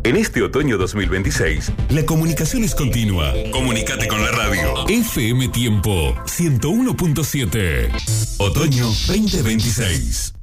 En este otoño 2026, la comunicación es continua. Comunicate con la radio. FM Tiempo 101.7. Otoño 2026.